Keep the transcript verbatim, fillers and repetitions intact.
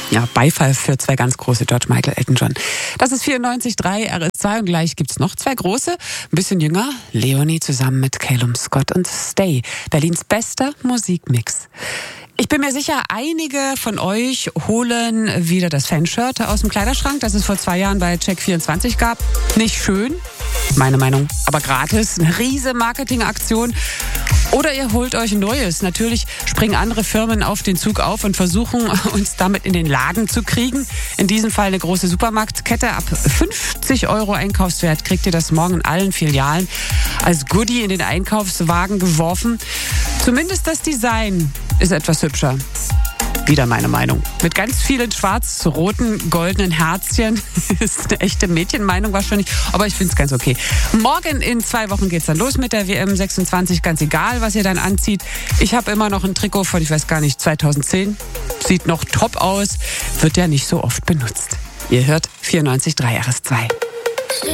Ja, Beifall für zwei ganz große, George Michael, Elton John. Das ist vierundneunzig Komma drei R S zwei und gleich gibt's noch zwei große, ein bisschen jünger, Leonie zusammen mit Calum Scott und Stay, Berlins bester Musikmix. Ich bin mir sicher, einige von euch holen wieder das Fanshirt aus dem Kleiderschrank, das es vor zwei Jahren bei Check vierundzwanzig gab. Nicht schön, meine Meinung, aber gratis, eine riese Marketingaktion. Oder ihr holt euch ein neues. Natürlich springen andere Firmen auf den Zug auf und versuchen, uns damit in den Laden zu kriegen. In diesem Fall eine große Supermarktkette. Ab fünfzig Euro Einkaufswert kriegt ihr das morgen in allen Filialen als Goodie in den Einkaufswagen geworfen. Zumindest das Design ist etwas hübscher. Wieder meine Meinung. Mit ganz vielen schwarz-roten, goldenen Herzchen. Ist eine echte Mädchenmeinung wahrscheinlich, aber ich finde es ganz okay. Morgen in zwei Wochen geht's dann los mit der W M sechsundzwanzig. Ganz egal, was ihr dann anzieht. Ich habe immer noch ein Trikot von, ich weiß gar nicht, zweitausendzehn. Sieht noch top aus. Wird ja nicht so oft benutzt. Ihr hört vierundneunzig Komma drei R S zwei.